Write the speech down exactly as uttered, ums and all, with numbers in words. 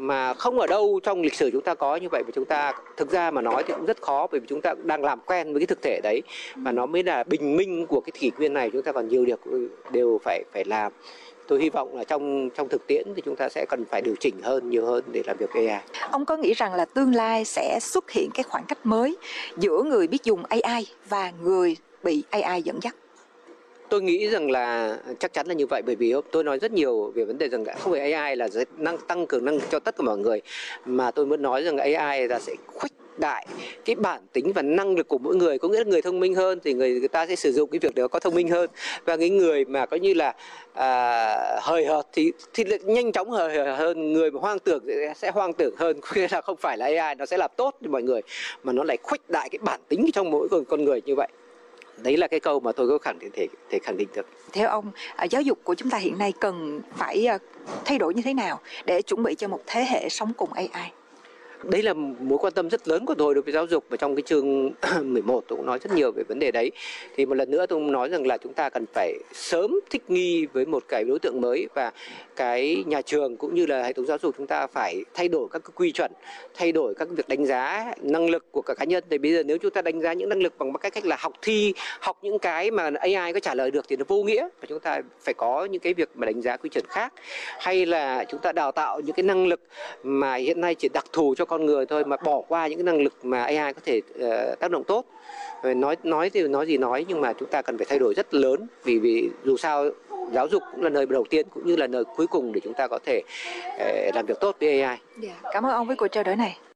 mà không ở đâu trong lịch sử chúng ta có như vậy, và chúng ta thực ra mà nói thì cũng rất khó, bởi vì chúng ta đang làm quen với cái thực thể đấy, và nó mới là bình minh của cái kỷ nguyên này. Chúng ta còn nhiều điều đều phải phải làm. Tôi hy vọng là trong trong thực tiễn thì chúng ta sẽ cần phải điều chỉnh hơn, nhiều hơn để làm việc a i. Ông có nghĩ rằng là tương lai sẽ xuất hiện cái khoảng cách mới giữa người biết dùng a i và người bị a i dẫn dắt? Tôi nghĩ rằng là chắc chắn là như vậy, bởi vì tôi nói rất nhiều về vấn đề rằng là không phải a i là sẽ năng tăng cường năng lực cho tất cả mọi người, mà tôi muốn nói rằng a i là sẽ khuếch đại cái bản tính và năng lực của mỗi người. Có nghĩa là người thông minh hơn thì người, người ta sẽ sử dụng cái việc đó có thông minh hơn, và cái người mà coi như là à, hời hợt thì thì nhanh chóng hời hợt hơn, người mà hoang tưởng sẽ hoang tưởng hơn. Nghĩa là không phải là a i nó sẽ làm tốt cho mọi người, mà nó lại khuếch đại cái bản tính trong mỗi con con người như vậy. Đấy là cái câu mà tôi có khẳng định thể, thể khẳng định được. Theo ông, giáo dục của chúng ta hiện nay cần phải thay đổi như thế nào để chuẩn bị cho một thế hệ sống cùng a i? Đấy là mối quan tâm rất lớn của tôi đối với giáo dục, và trong cái chương mười một tôi cũng nói rất nhiều về vấn đề đấy. Thì một lần nữa tôi cũng nói rằng là chúng ta cần phải sớm thích nghi với một cái đối tượng mới, và cái nhà trường cũng như là hệ thống giáo dục chúng ta phải thay đổi các cái quy chuẩn, thay đổi các việc đánh giá năng lực của cả cá nhân. Thì bây giờ nếu chúng ta đánh giá những năng lực bằng cách cách là học thi, học những cái mà a i có trả lời được thì nó vô nghĩa, và chúng ta phải có những cái việc mà đánh giá quy chuẩn khác, hay là chúng ta đào tạo những cái năng lực mà hiện nay chỉ đặc thù cho con người thôi, mà bỏ qua những cái năng lực mà a i có thể uh, tác động tốt. Nói nói thì nói gì nói, nhưng mà chúng ta cần phải thay đổi rất lớn, vì vì dù sao giáo dục cũng là nơi đầu tiên cũng như là nơi cuối cùng để chúng ta có thể uh, làm việc tốt với a i. Yeah. Cảm ơn ông với cuộc trao đổi này.